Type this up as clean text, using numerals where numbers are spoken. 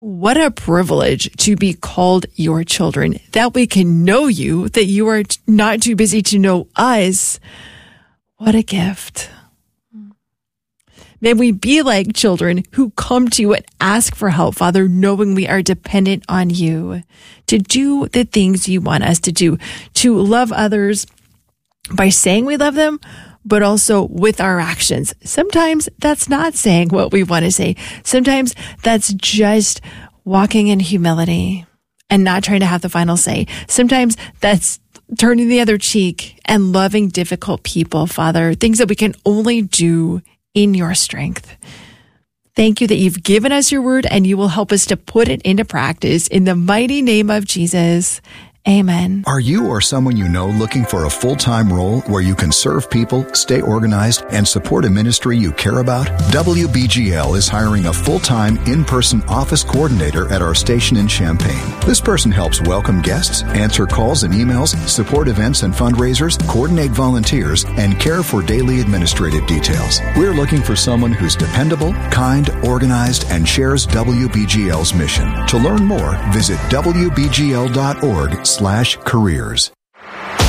What a privilege to be called your children, that we can know you, that you are not too busy to know us. What a gift. May we be like children who come to you and ask for help, Father, knowing we are dependent on you to do the things you want us to do, to love others by saying we love them, but also with our actions. Sometimes that's not saying what we want to say. Sometimes that's just walking in humility and not trying to have the final say. Sometimes that's turning the other cheek and loving difficult people, Father, things that we can only do in your strength. Thank you that you've given us your word and you will help us to put it into practice in the mighty name of Jesus. Amen. Are you or someone you know looking for a full-time role where you can serve people, stay organized, and support a ministry you care about? WBGL is hiring a full-time in-person office coordinator at our station in Champaign. This person helps welcome guests, answer calls and emails, support events and fundraisers, coordinate volunteers, and care for daily administrative details. We're looking for someone who's dependable, kind, organized, and shares WBGL's mission. To learn more, visit WBGL.org/careers.